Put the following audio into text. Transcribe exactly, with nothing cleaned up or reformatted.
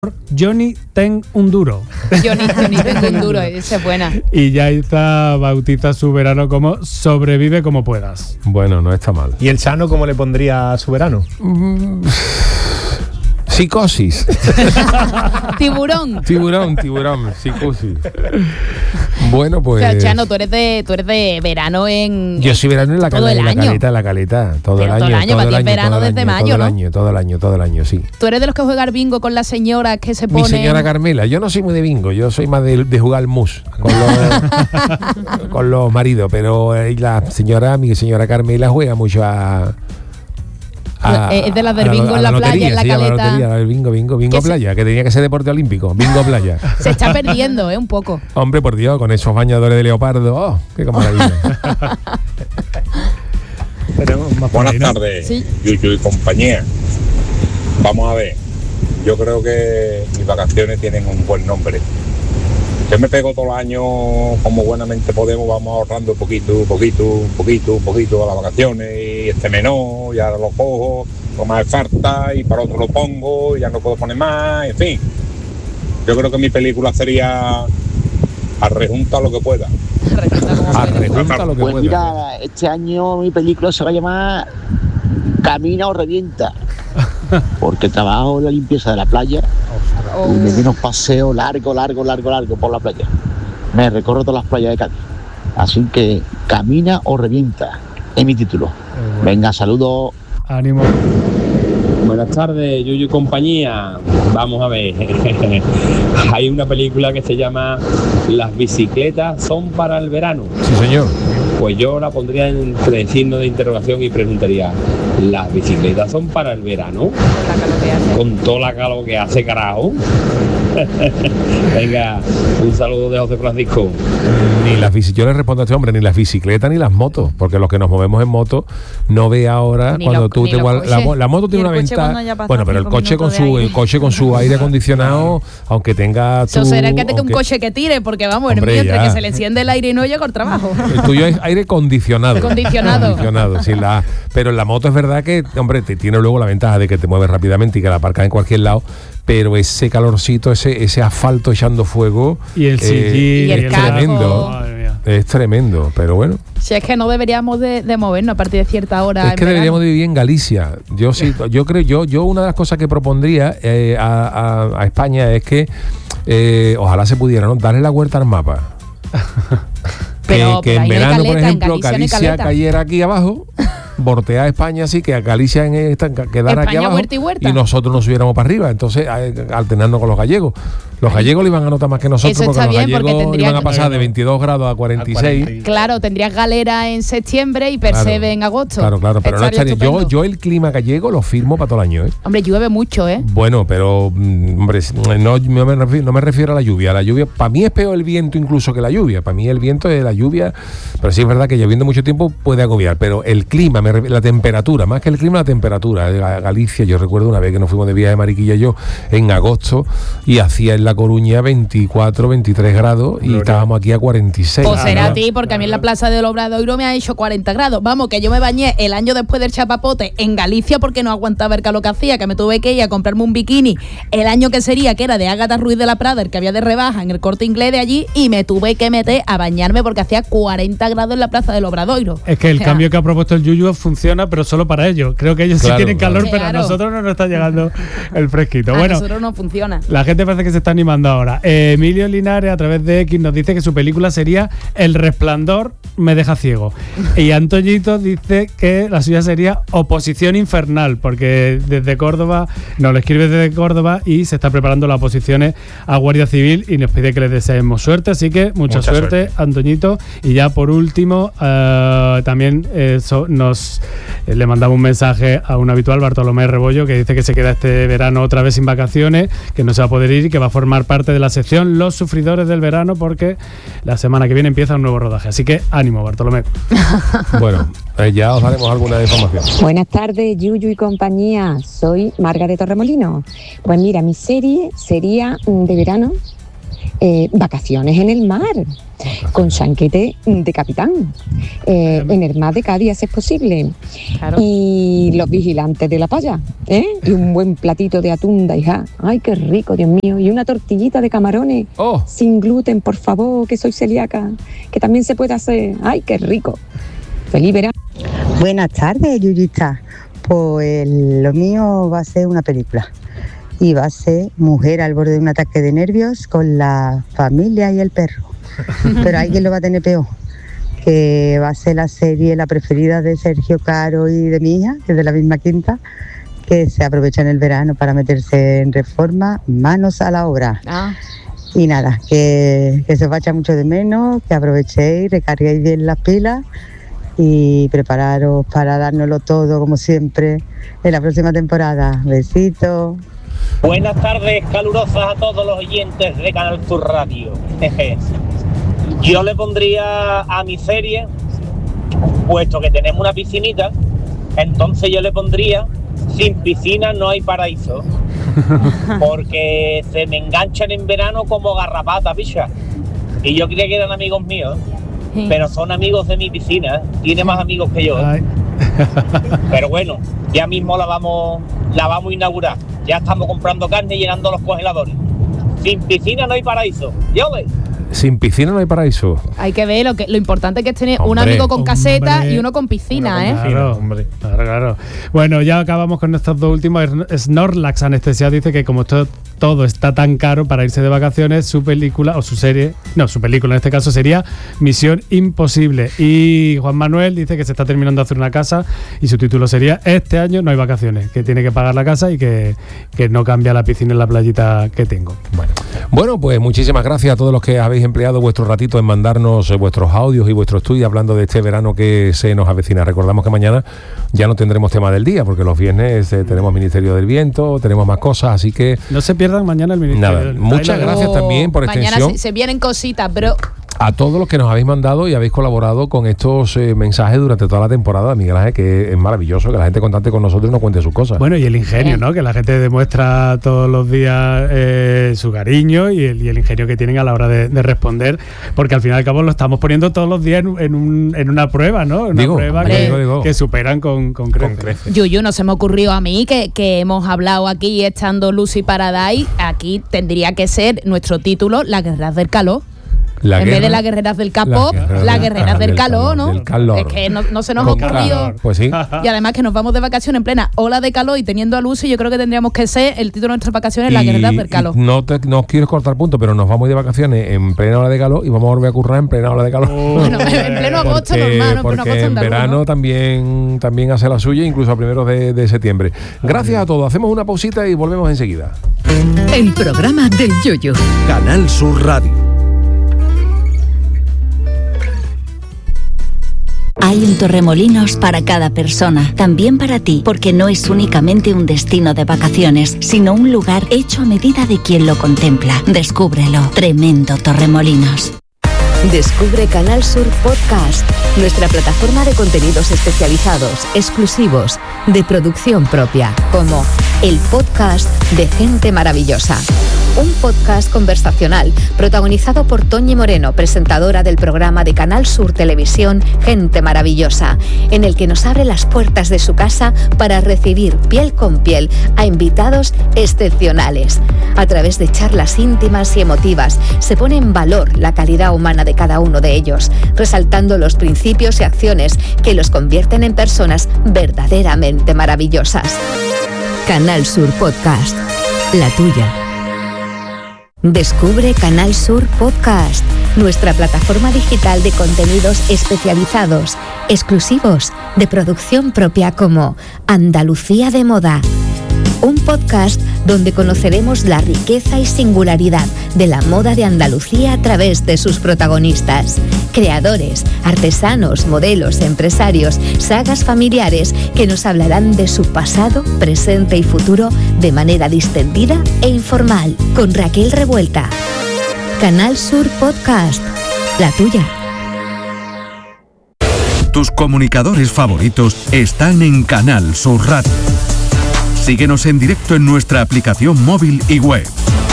Johnny ten un duro. Johnny, Johnny ten un duro, esa es buena. Y Yaiza bautiza su verano como Sobrevive como puedas. Bueno, no está mal. ¿Y el Chano cómo le pondría a su verano? Mm, psicosis. Tiburón. Tiburón, tiburón, psicosis. Bueno, pues. Pero Chano, tú eres de, tú eres de verano en. Yo soy verano en la, todo cala, el en la año. caleta, en la caleta. Todo Pero el año. todo el año, todo para el ti es año, verano todo el desde año, mayo, todo ¿no? el año, todo el año, todo el año, sí. Tú eres de los que juegan bingo con las señoras que se Mi ponen. señora Carmela, yo no soy muy de bingo, yo soy más de, de jugar al mus con los, con los maridos, pero eh, la señora, mi señora Carmela juega mucho a. a Es de las del a bingo en la lotería, playa, en la se llama caleta. lotería, el bingo, bingo, bingo Que se- playa, que tenía que ser deporte olímpico, bingo playa. Se está perdiendo, ¿eh? Un poco. Hombre, por Dios, con esos bañadores de leopardo, oh, qué maravilla. Tenemos más por Buenas ahí, ¿no? tardes, Sí. Yuyu y compañía. Vamos a ver, yo creo que mis vacaciones tienen un buen nombre. Yo me pego todos los años como buenamente podemos, vamos ahorrando un poquito, un poquito, un poquito, un poquito a las vacaciones, y este menor, ya lo cojo, lo más falta, y para otro lo pongo, y ya no puedo poner más, en fin. Yo creo que mi película sería Arrejunta lo que pueda. Resulta como Ah, puede. Rejunta lo que Pues pueda. mira, este año mi película se va a llamar Camina o Revienta, porque trabajo en la limpieza de la playa Oh. y me doy unos paseos largo, largo, largo, largo por la playa. Me recorro todas las playas de Cádiz. Así que Camina o Revienta es mi título. Venga, saludos. Ánimo. Buenas tardes, Yuyu y compañía. Vamos a ver. Hay una película que se llama Las bicicletas son para el verano. Sí, señor. Pues yo la pondría entre signo de interrogación y preguntaría: ¿las bicicletas son para el verano? La calor que hace. Con toda la calor que hace, carajo. Venga, un saludo de José Francisco. Ni las bici, yo le respondo a este hombre, ni las bicicletas ni las motos, porque los que nos movemos en moto no ve ahora Ni cuando los- tú ni te los igual- la, coches. mo- la moto tiene Y el una coche cuando ventaja. ya pasa Bueno, pero el cinco coche con minutos de su ahí. el coche con su aire acondicionado, aunque tenga Eso tu- será que tenga un aunque- coche que tire, porque vamos, Hombre, el mío, entre ya. que se le enciende el aire y no llega al trabajo. El tuyo es aire condicionado. Condicionado. Condicionado, sí, la, pero en la moto es verdad que, hombre, te tiene luego la ventaja de que te mueves rápidamente y que la aparcas en cualquier lado, pero ese calorcito, ese, ese asfalto echando fuego. Y el eh, sillín. y el es casco. tremendo. Madre mía. Es tremendo, pero bueno. Si es que no deberíamos de, de movernos a partir de cierta hora. Es en que deberíamos verano. de vivir en Galicia. Yo sí, yo creo, yo, yo una de las cosas que propondría eh, a, a- a España es que eh, ojalá se pudiera, ¿no?, darle la vuelta al mapa. Pero- que pero que ahí en no hay verano, por caleta, en ejemplo, Galicia no hay Galicia caleta. cayera aquí abajo, voltear a España así, que a Galicia en esta, quedara aquí España abajo huerta y huerta. nosotros nos subiéramos para arriba. Entonces, eh, alternando con los gallegos. Los gallegos le iban a notar más que nosotros, Eso porque está los bien, porque gallegos tendría iban a que- pasar de veintidós grados a cuarenta y seis. Claro, tendrías galera en septiembre y Percebe Claro. en agosto. Claro, claro, pero no Estaría estaría. Yo, estupendo. yo el clima gallego lo firmo para todo el año, ¿eh? Hombre, llueve mucho, ¿eh? Bueno, pero, mm, hombre, no, no me refiero, no me refiero a la lluvia. La lluvia, para mí es peor el viento incluso que la lluvia. Para mí el viento es la lluvia, pero sí es verdad que lloviendo mucho tiempo puede agobiar. Pero el clima, me refi- la temperatura, más que el clima, la temperatura. Ga- Galicia, yo recuerdo una vez que nos fuimos de viaje, Mariquilla y yo, en agosto, y hacía en La Coruña veinticuatro, veintitrés grados, y estábamos aquí a cuarenta y seis. O será Ah, a ¿no? ti, porque a mí en la plaza del Obradoiro me ha hecho cuarenta grados. Vamos, que yo me bañé el año después del chapapote en Galicia porque no aguantaba el calor que hacía, que me tuve que ir a comprarme un bikini el año que sería, que era de Ágata Ruiz de la Prada, el que había de rebaja en el Corte Inglés de allí, y me tuve que meter a bañarme porque hacía cuarenta grados en la plaza del Obradoiro. Es que el O sea, cambio que ha propuesto el Yuyu funciona, pero solo para ellos. Creo que ellos Claro, sí tienen calor, claro. pero a nosotros no nos está llegando el fresquito. a Bueno, nosotros no funciona. la gente parece que se está animando ahora. Eh, Emilio Linares, a través de X, nos dice que su película sería El Resplandor me deja ciego. Y Antoñito dice que la suya sería Oposición Infernal, porque desde Córdoba, nos lo escribe desde Córdoba y se está preparando las oposiciones a Guardia Civil y nos pide que les deseemos suerte. Así que mucha, Mucha suerte, suerte. Antoñito. Y ya por último, eh, también eh, so- nos eh, le mandamos un mensaje a un habitual, Bartolomé Rebollo, que dice que se queda este verano otra vez sin vacaciones, que no se va a poder ir y que va a formar parte de la sección Los Sufridores del Verano, porque la semana que viene empieza un nuevo rodaje. Así que ánimo, Bartolomé. Bueno, eh, ya os daremos alguna información. Buenas tardes, Yuyu y compañía. Soy Marga de Torremolinos. Pues mira, mi serie sería mm, de verano eh, vacaciones en el mar, con chanquete de capitán, eh, en el mar de Cádiz, si es posible. Claro. Y los vigilantes de la playa, ¿eh? Y un buen platito de atún de hija. Ay, qué rico, Dios mío. Y una tortillita de camarones Oh. sin gluten, por favor, que soy celíaca, que también se puede hacer. Ay, qué rico. Feliz verano. Buenas tardes, Yuyita. Pues lo mío va a ser una película. Y va a ser Mujer al borde de un ataque de nervios con la familia y el perro. Pero alguien lo va a tener peor. Que va a ser la serie, la preferida de Sergio Caro y de mi hija, que es de la misma quinta, que se aprovecha en el verano para meterse en Reforma, manos a la obra. Ah. Y nada, que, que se os va a echar mucho de menos, que aprovechéis, recarguéis bien las pilas y prepararos para dárnoslo todo, como siempre, en la próxima temporada. Besitos. Buenas tardes calurosas a todos los oyentes de Canal Sur Radio. Yo le pondría a mi serie, puesto que tenemos una piscinita, entonces yo le pondría Sin piscina no hay paraíso, porque se me enganchan en verano como garrapata, picha. Y yo creía que eran amigos míos, Sí. pero son amigos de mi piscina, tiene más amigos que yo. Ay. Pero bueno, ya mismo la vamos, la vamos a inaugurar. Ya estamos comprando carne y llenando los congeladores. Sin piscina no hay paraíso. Yo le. Sin piscina no hay paraíso. Hay que ver, lo que lo importante que es tener un Hombre, amigo con caseta hombre. y uno con piscina, Uno ¿eh? con Claro, hombre. claro, claro. Bueno, ya acabamos con nuestros dos últimos. Snorlax Anestesiado dice que como esto, todo está tan caro para irse de vacaciones, su película, o su serie, no, su película en este caso sería Misión Imposible. Y Juan Manuel dice que se está terminando de hacer una casa y su título sería Este año no hay vacaciones, que tiene que pagar la casa y que, que no cambia la piscina en la playita que tengo. Bueno. Bueno, pues muchísimas gracias a todos los que habéis empleado vuestro ratito en mandarnos eh, vuestros audios y vuestros tweets hablando de este verano que se nos avecina. Recordamos que mañana ya no tendremos tema del día, porque los viernes eh, tenemos Ministerio del Viento, tenemos más cosas, así que No se pierdan mañana el Ministerio. nada, del- muchas Ahí lo gracias dejo. también por Mañana extensión se, se vienen cositas, bro. a todos los que nos habéis mandado y habéis colaborado con estos eh, mensajes durante toda la temporada, Miguel Ángel, que es maravilloso que la gente contacte con nosotros y nos cuente sus cosas. Bueno, y el ingenio, Eh. ¿no? Que la gente demuestra todos los días eh, su cariño y el, y el ingenio que tienen a la hora de, de responder, porque al fin y al cabo lo estamos poniendo todos los días en, en, un- en una prueba, ¿no? Una Digo, prueba hombre, que, digo, digo. que superan con, con creces. Con creces. Yuyu, no se me ocurrió a mí que, que hemos hablado aquí estando Lucy Paradise. Aquí tendría que ser nuestro título Las Guerreras del Calor. La en guerra- vez de las guerreras del K-pop, Las guerreras las del- guerreras del del calor, calor, ¿no? del calor. Es que no, no se nos ha Con ocurrido. calor. Pues sí. Y además que nos vamos de vacaciones en plena ola de calor y teniendo a Lucy, yo creo que tendríamos que ser el título de nuestras vacaciones, Las Y- Guerreras del y Calor. no, te, no os quiero cortar punto, pero nos vamos de vacaciones en plena hora de calor y vamos a volver a currar en plena hora de calor. Bueno, en pleno agosto Porque- normal, ¿no? En pleno porque agosto en andaluz, verano ¿no? también, también hace la suya, incluso a primeros de, de septiembre. Gracias a todos. Hacemos una pausita y volvemos enseguida. El programa del Yoyo. Canal Sur Radio. Hay un Torremolinos para cada persona, también para ti, porque no es únicamente un destino de vacaciones, sino un lugar hecho a medida de quien lo contempla. Descúbrelo. Tremendo Torremolinos. Descubre Canal Sur Podcast, nuestra plataforma de contenidos especializados, exclusivos, de producción propia, como el podcast de Gente Maravillosa. Un podcast conversacional protagonizado por Toñi Moreno, presentadora del programa de Canal Sur Televisión Gente Maravillosa, en el que nos abre las puertas de su casa para recibir piel con piel a invitados excepcionales. A través de charlas íntimas y emotivas se pone en valor la calidad humana de cada uno de ellos, resaltando los principios y acciones que los convierten en personas verdaderamente maravillosas. Canal Sur Podcast, la tuya. Descubre Canal Sur Podcast, nuestra plataforma digital de contenidos especializados, exclusivos, de producción propia, como Andalucía de Moda. Un podcast donde conoceremos la riqueza y singularidad de la moda de Andalucía a través de sus protagonistas. Creadores, artesanos, modelos, empresarios, sagas familiares que nos hablarán de su pasado, presente y futuro de manera distendida e informal. Con Raquel Revuelta. Canal Sur Podcast, la tuya. Tus comunicadores favoritos están en Canal Sur Radio. Síguenos en directo en nuestra aplicación móvil y web.